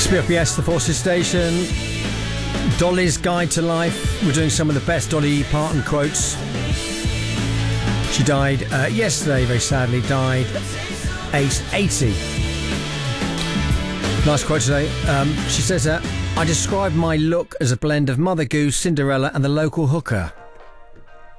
SPFBS, the Forces Station. Dolly's Guide to Life. We're doing some of the best Dolly Parton quotes. She died yesterday, very sadly, died aged 80. Nice quote today. She says that, I describe my look as a blend of Mother Goose, Cinderella and the local hooker.